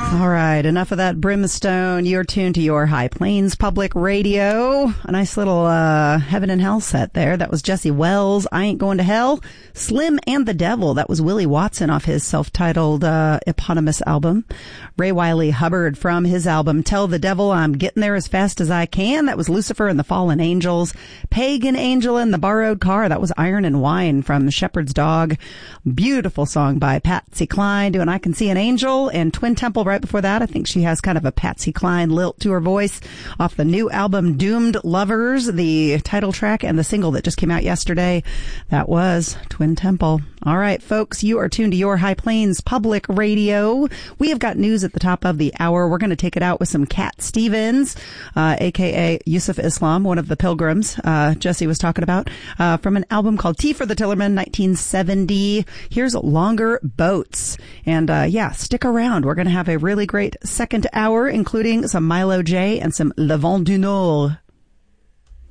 All right, enough of that brimstone. You're tuned to your High Plains Public Radio. A nice little Heaven and Hell set there. That was Jesse Wells, I Ain't Going to Hell. Slim and the Devil, that was Willie Watson off his self-titled eponymous album. Ray Wiley Hubbard from his album Tell the Devil I'm Getting There as Fast as I Can. That was Lucifer and the Fallen Angels. Pagan Angel and the Borrowed Car. That was Iron and Wine from Shepherd's Dog. Beautiful song by Patsy Cline doing I Can See an Angel. And Twin Temple right before that. I think she has kind of a Patsy Cline lilt to her voice off the new album Doomed Lovers, the title track and the single that just came out yesterday. That was Twin Temple. All right, folks, you are tuned to your High Plains Public Radio. We have got news at the top of the hour. We're going to take it out with some Cat Stevens, a.k.a. Yusuf Islam, one of the pilgrims Jesse was talking about, from an album called Tea for the Tillerman, 1970. Here's Longer Boats. And, stick around. We're going to have a really great second hour, including some Milo J and some Le Vent du Nord.